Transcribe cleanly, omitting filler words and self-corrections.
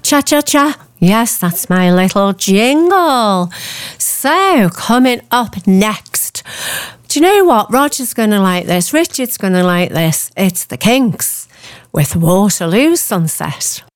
Cha-cha-cha. Yes, that's my little jingle. So, coming up next, do you know what? Roger's going to like this. Richard's going to like this. It's the Kinks with Waterloo Sunset.